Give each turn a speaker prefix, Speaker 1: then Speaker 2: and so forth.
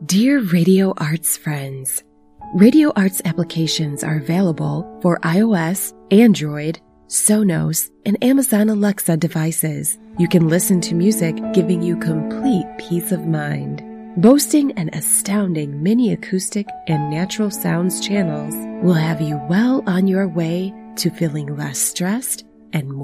Speaker 1: Dear Radio Arts friends, Radio Arts applications are available for iOS, Android, Sonos, and Amazon Alexa devices. You can listen to music giving you complete peace of mind. Boasting an astounding mini acoustic and natural sounds channels will have you well on your way to feeling less stressed and more